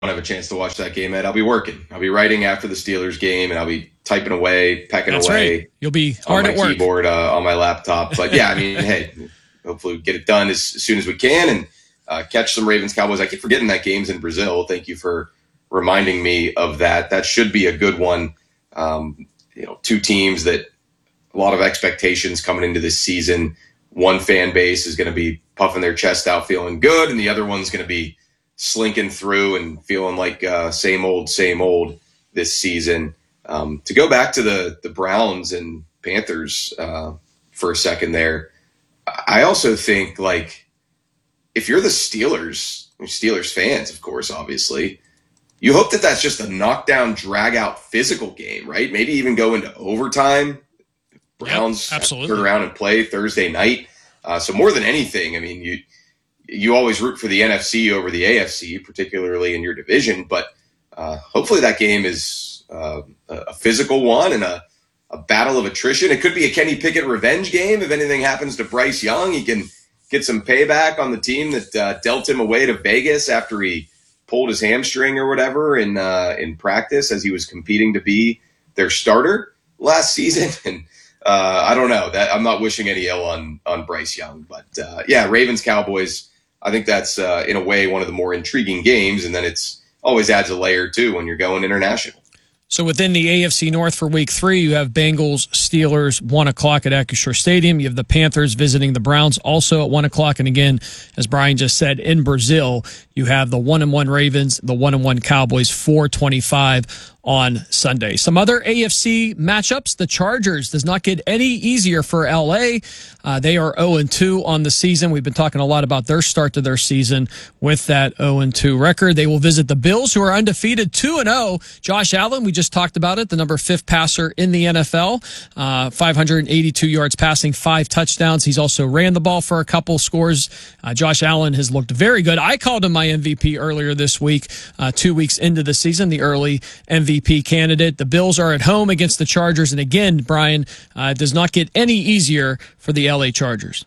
have a chance to watch that game, Ed, I'll be working. I'll be writing after the Steelers game, and I'll be typing away, pecking That's away. Right. You'll be on hard my at work. keyboard on my laptop. But yeah, I mean, hey, hopefully we get it done as soon as we can and catch some Ravens Cowboys. I keep forgetting that game's in Brazil. Thank you for reminding me of that. That should be a good one. Two teams that a lot of expectations coming into this season. One fan base is going to be puffing their chest out, feeling good, and the other one's going to be slinking through and feeling like same old this season. To go back to the Browns and Panthers for a second there, I also think, like, if you're the Steelers fans, of course, obviously, you hope that that's just a knockdown, drag-out physical game, right? Maybe even go into overtime. Browns turn around and play Thursday night. So more than anything, I mean, you always root for the NFC over the AFC, particularly in your division. But hopefully that game is a physical one and a battle of attrition. It could be a Kenny Pickett revenge game. If anything happens to Bryce Young, he can get some payback on the team that dealt him away to Vegas after he pulled his hamstring or whatever in practice as he was competing to be their starter last season. And I don't know. That I'm not wishing any ill on Bryce Young. But yeah, Ravens Cowboys, I think that's in a way one of the more intriguing games, and then it's always adds a layer too when you're going international. So within the AFC North for Week 3, you have Bengals, Steelers, 1 o'clock at Acrisure Stadium. You have the Panthers visiting the Browns also at 1 o'clock. And again, as Brian just said, in Brazil, you have the 1-1 Ravens, the 1-1 Cowboys, 4:25 on Sunday. Some other AFC matchups. The Chargers does not get any easier for LA. They are 0-2 on the season. We've been talking a lot about their start to their season with that 0-2 record. They will visit the Bills, who are undefeated, 2-0. Josh Allen, we just talked about it, the number 5 passer in the NFL, 582 yards passing, 5 touchdowns. He's also ran the ball for a couple scores. Josh Allen has looked very good. I called him my MVP earlier this week, 2 weeks into the season, the early MVP candidate. The Bills are at home against the Chargers. And again, Brian, it does not get any easier for the LA Chargers.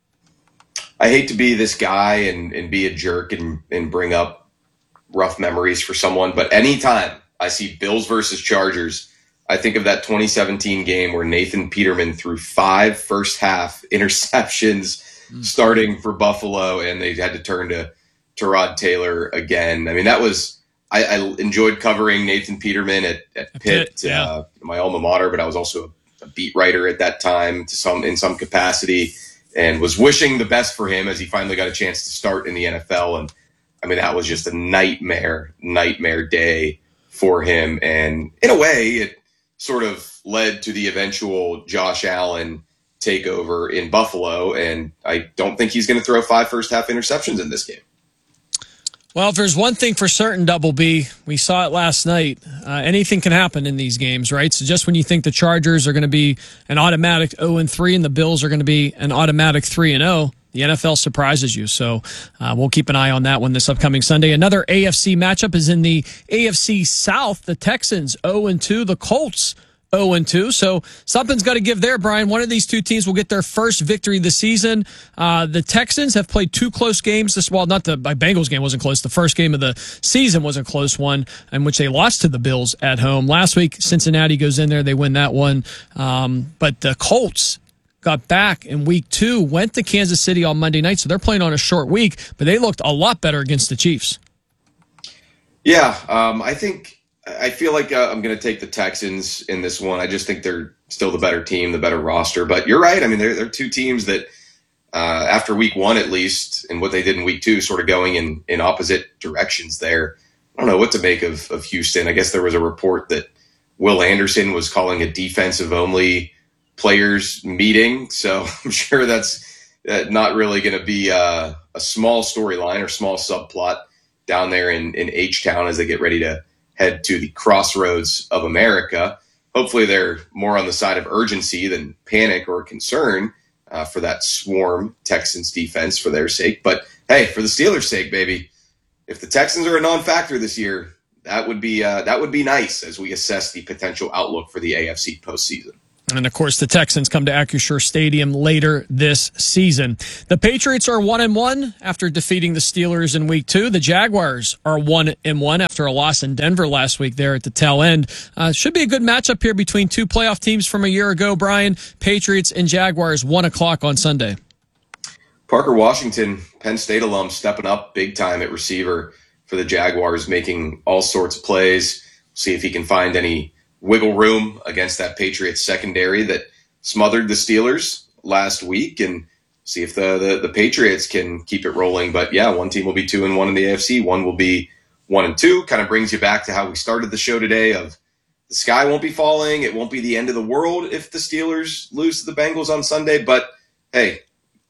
I hate to be this guy and be a jerk and bring up rough memories for someone, but anytime I see Bills versus Chargers, I think of that 2017 game where Nathan Peterman threw 5 first-half interceptions starting for Buffalo, and they had to turn to Tyrod Taylor again. I mean, that was – I enjoyed covering Nathan Peterman at Pitt, my alma mater, but I was also a beat writer at that time in some capacity, and was wishing the best for him as he finally got a chance to start in the NFL. And, I mean, that was just a nightmare day for him. And in a way, it sort of led to the eventual Josh Allen takeover in Buffalo. And I don't think he's going to throw 5 first-half interceptions in this game. Well, if there's one thing for certain, Double B, we saw it last night. Anything can happen in these games, right? So just when you think the Chargers are going to be an automatic 0-3 and the Bills are going to be an automatic 3-0, the NFL surprises you. So we'll keep an eye on that one this upcoming Sunday. Another AFC matchup is in the AFC South. The Texans 0-2, the Colts 0-2. So something's got to give there, Brian. One of these two teams will get their first victory this season. The Texans have played 2 close games. Not the Bengals game wasn't close. The first game of the season was a close one in which they lost to the Bills at home. Last week, Cincinnati goes in there. They win that one. But the Colts got back in week 2, went to Kansas City on Monday night. So they're playing on a short week, but they looked a lot better against the Chiefs. Yeah, I feel like I'm going to take the Texans in this one. I just think they're still the better team, the better roster. But you're right. I mean, they're 2 teams that after week 1, at least, and what they did in week 2, sort of going in opposite directions there. I don't know what to make of Houston. I guess there was a report that Will Anderson was calling a defensive-only players meeting. So I'm sure that's not really going to be a small storyline or small subplot down there in H-Town as they get ready to head to the crossroads of America. Hopefully they're more on the side of urgency than panic or concern for that swarm Texans defense for their sake. But hey, for the Steelers' sake, baby, if the Texans are a non-factor this year, that would be nice as we assess the potential outlook for the AFC postseason. And, of course, the Texans come to Acrisure Stadium later this season. The Patriots are 1-1 after defeating the Steelers in Week 2. The Jaguars are 1-1 after a loss in Denver last week there at the tail end. Should be a good matchup here between two playoff teams from a year ago, Brian. Patriots and Jaguars, 1 o'clock on Sunday. Parker Washington, Penn State alum, stepping up big time at receiver for the Jaguars, making all sorts of plays. See if he can find any wiggle room against that Patriots secondary that smothered the Steelers last week, and see if the Patriots can keep it rolling. But yeah, one team will be 2-1 in the AFC, one will be 1-2. Kind of brings you back to how we started the show today of the sky won't be falling. It won't be the end of the world if the Steelers lose to the Bengals on Sunday. But hey,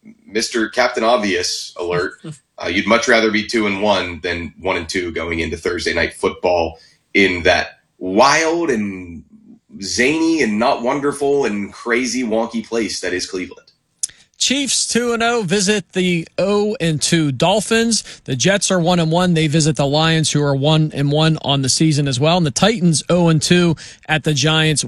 Mr. Captain Obvious alert. You'd much rather be 2-1 than 1-2 going into Thursday night football in that wild and zany and not wonderful and crazy wonky place that is Cleveland. Chiefs 2-0 visit the 0-2 Dolphins. The Jets are 1-1. They visit the Lions, who are 1-1 on the season as well. And the Titans 0-2 at the Giants,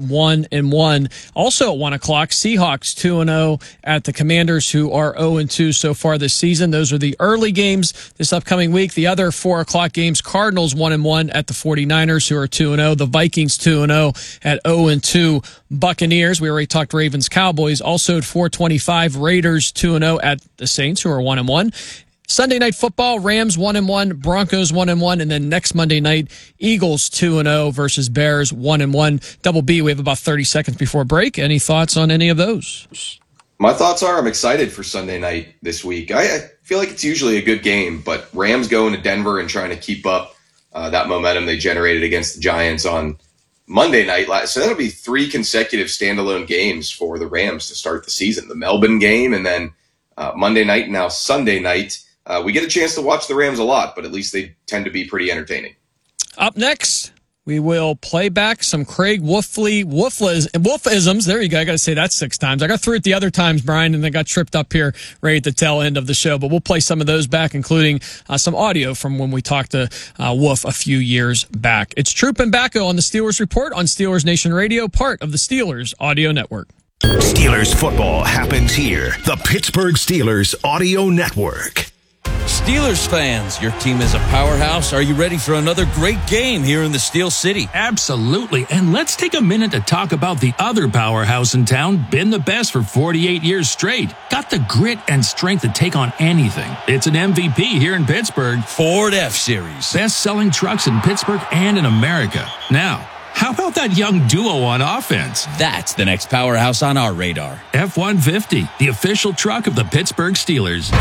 1-1. Also at 1 o'clock, Seahawks 2-0 at the Commanders, who are 0-2 so far this season. Those are the early games this upcoming week. The other 4 o'clock games, Cardinals 1-1 at the 49ers, who are 2-0. The Vikings 2-0 at 0-2 Buccaneers. We already talked Ravens, Cowboys. Also at 4:25, Raiders 2-0 at the Saints, who are 1-1. Sunday night football, Rams 1-1, Broncos 1-1, and then next Monday night, Eagles 2-0 versus Bears 1-1. Double B, we have about 30 seconds before break. Any thoughts on any of those? My thoughts are I'm excited for Sunday night this week. I feel like it's usually a good game, but Rams going to Denver and trying to keep up that momentum they generated against the Giants on Monday night. So that'll be 3 consecutive standalone games for the Rams to start the season. The Melbourne game, and then Monday night, and now Sunday night. We get a chance to watch the Rams a lot, but at least they tend to be pretty entertaining. Up next, we will play back some Craig Wolfisms. There you go. I got to say that 6 times. I got through it the other times, Brian, and then got tripped up here right at the tail end of the show. But we'll play some of those back, including some audio from when we talked to Wolf a few years back. It's Troop and Bacco on the Steelers Report on Steelers Nation Radio, part of the Steelers Audio Network. Steelers football happens here. The Pittsburgh Steelers Audio Network. Steelers fans, your team is a powerhouse. Are you ready for another great game here in the Steel City? Absolutely. And let's take a minute to talk about the other powerhouse in town, been the best for 48 years straight. Got the grit and strength to take on anything. It's an MVP here in Pittsburgh. Ford F-Series. Best-selling trucks in Pittsburgh and in America. Now, how about that young duo on offense? That's the next powerhouse on our radar. F-150, the official truck of the Pittsburgh Steelers.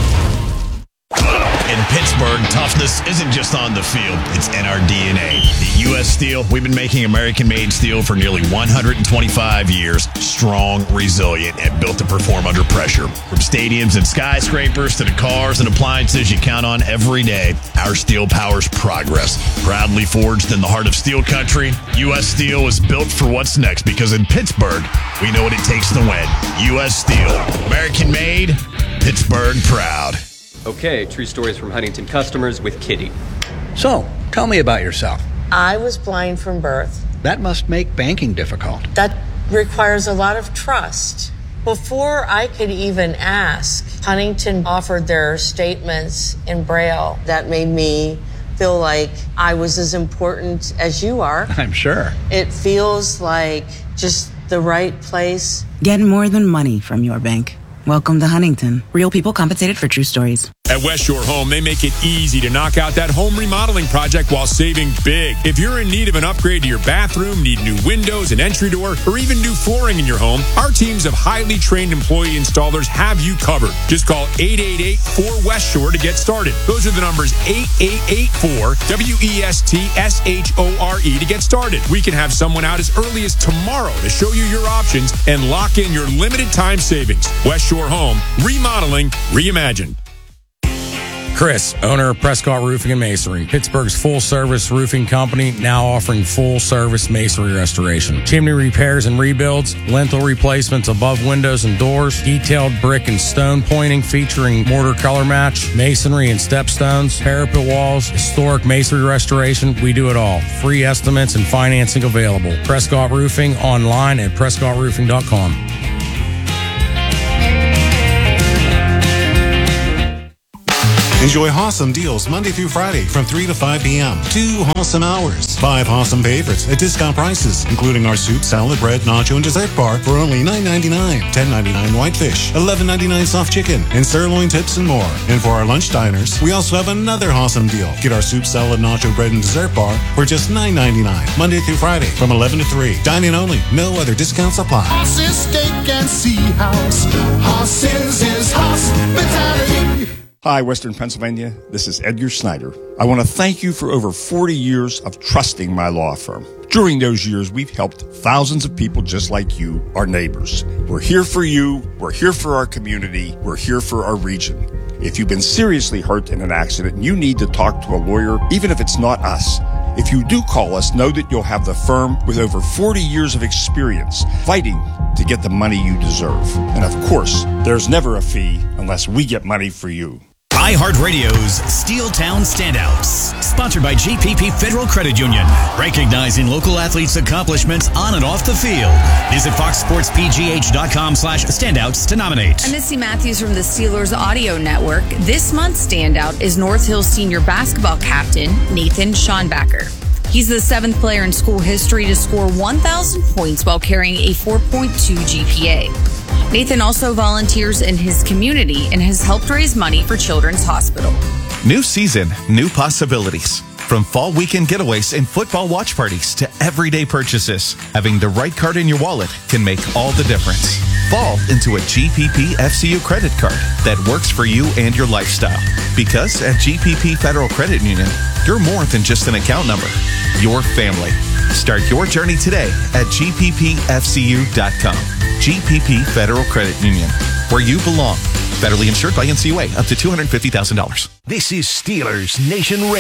In Pittsburgh, toughness isn't just on the field, it's in our DNA. At U.S. Steel, we've been making American-made steel for nearly 125 years. Strong, resilient, and built to perform under pressure. From stadiums and skyscrapers to the cars and appliances you count on every day, our steel powers progress. Proudly forged in the heart of steel country, U.S. Steel is built for what's next because in Pittsburgh, we know what it takes to win. U.S. Steel, American-made, Pittsburgh proud. Okay, true stories from Huntington customers with Kitty. So, tell me about yourself. I was blind from birth. That must make banking difficult. That requires a lot of trust. Before I could even ask, Huntington offered their statements in Braille. That made me feel like I was as important as you are. I'm sure. It feels like just the right place. Get more than money from your bank. Welcome to Huntington. Real people compensated for true stories. At West Shore Home, they make it easy to knock out that home remodeling project while saving big. If you're in need of an upgrade to your bathroom, need new windows, an entry door, or even new flooring in your home, our teams of highly trained employee installers have you covered. Just call 888-4West Shore to get started. Those are the numbers 8884-WESTSHORE to get started. We can have someone out as early as tomorrow to show you your options and lock in your limited time savings. West Shore Home, remodeling, reimagined. Chris, owner of Prescott Roofing and Masonry, Pittsburgh's full-service roofing company, now offering full-service masonry restoration. Chimney repairs and rebuilds, lintel replacements above windows and doors, detailed brick and stone pointing featuring mortar color match, masonry and stepstones, parapet walls, historic masonry restoration. We do it all. Free estimates and financing available. Prescott Roofing online at PrescottRoofing.com. Enjoy Hawesome deals Monday through Friday from 3 to 5 p.m. 2 Hawesome hours. 5 Hawesome favorites at discount prices, including our soup, salad, bread, nacho, and dessert bar for only $9.99. $10.99 whitefish, $11.99 soft chicken, and sirloin tips and more. And for our lunch diners, we also have another Hawesome deal. Get our soup, salad, nacho, bread, and dessert bar for just $9.99. Monday through Friday from 11 to 3. Dine-in only. No other discounts apply. Hawes's Steak and Sea House. Hawes's is hospitality. Hi, Western Pennsylvania. This is Edgar Snyder. I want to thank you for over 40 years of trusting my law firm. During those years, we've helped thousands of people just like you, our neighbors. We're here for you. We're here for our community. We're here for our region. If you've been seriously hurt in an accident and you need to talk to a lawyer, even if it's not us, if you do call us, know that you'll have the firm with over 40 years of experience fighting to get the money you deserve. And of course, there's never a fee unless we get money for you. iHeartRadio's Steeltown Standouts, sponsored by GPP Federal Credit Union, recognizing local athletes' accomplishments on and off the field. Visit foxsportspgh.com/standouts to nominate. I'm Missy Matthews from the Steelers Audio Network. This month's standout is North Hills senior basketball captain Nathan Schonbacher. He's the 7th player in school history to score 1,000 points while carrying a 4.2 GPA. Nathan also volunteers in his community and has helped raise money for Children's Hospital. New season, new possibilities. From fall weekend getaways and football watch parties to everyday purchases, having the right card in your wallet can make all the difference. Fall into a GPP FCU credit card that works for you and your lifestyle. Because at GPP Federal Credit Union, you're more than just an account number. You're family. Start your journey today at gppfcu.com. GPP Federal Credit Union, where you belong. Federally insured by NCUA, up to $250,000. This is Steelers Nation Radio.